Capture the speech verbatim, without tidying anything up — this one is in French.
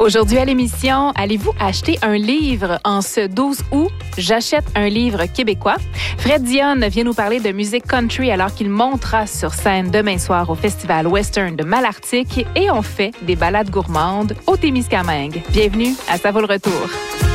Aujourd'hui à l'émission, allez-vous acheter un livre en ce douze août? J'achète un livre québécois. Fred Dionne vient nous parler de musique country alors qu'il montera sur scène demain soir au Festival Western de Malartic et on fait des balades gourmandes au Témiscamingue. Bienvenue à Ça vaut le retour.